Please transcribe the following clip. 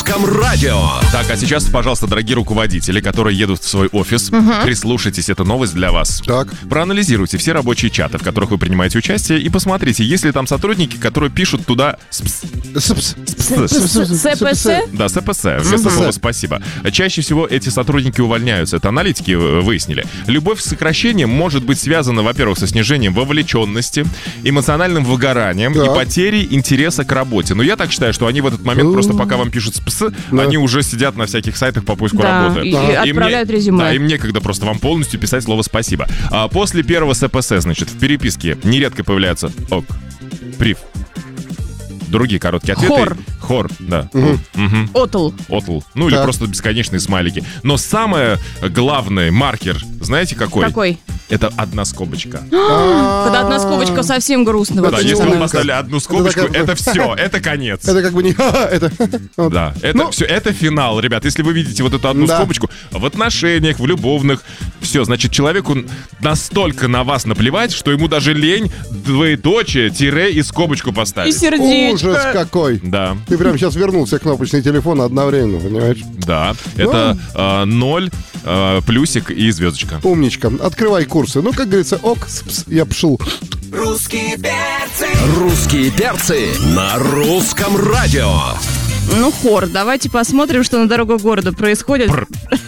русском радио. Так, а сейчас, пожалуйста, дорогие руководители, которые едут в свой офис, прислушайтесь, это новость для вас. Так. Проанализируйте все рабочие чаты, в которых вы принимаете участие, и посмотрите, есть ли там сотрудники, которые пишут туда СПС. СПС? Да, СПС, вместо слова «спасибо». Чаще всего эти сотрудники увольняются. Это аналитики выяснили. Любовь к сокращениям может быть связана, во-первых, со снижением вовлеченности, эмоциональным выгоранием и потерей интереса к работе. Но я так считаю, что они в этот момент, просто пока вам пишут СПС, они уже сидят на всяких сайтах по поиску работы. И отправляют резюме. Да, им некогда просто вам полностью писать слово «спасибо». А после первого СПС, значит, в переписке нередко появляется ок, прив, другие короткие ответы. Хор, да. Отл. Ну или просто бесконечные смайлики. Но самое главное, маркер, знаете какой? Какой? Это одна скобочка. Когда одна скобочка совсем грустно. Да, если вы поставили одну скобочку, это все, это конец. Это как бы не... это... Да, это все, это финал, ребят. Если вы видите вот эту одну скобочку в отношениях, в любовных, все, значит, человеку настолько на вас наплевать, что ему даже лень двоеточие, тире и скобочку поставить. И сердечко. Ужас какой. Да. Ты прям сейчас вернул все кнопочные телефоны одновременно, понимаешь? Да, это 0, плюсик и звездочка. Умничка. Открывай курсы. Ну, как говорится, ок, я пшел. Русские перцы. Русские перцы на русском радио. Ну, хор, давайте посмотрим, что на дорогах города происходит.